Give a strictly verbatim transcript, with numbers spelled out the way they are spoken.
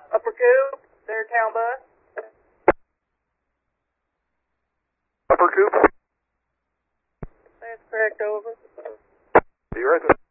Upper Coop, their town bus. Upper Coop? That's correct, over. Be right there.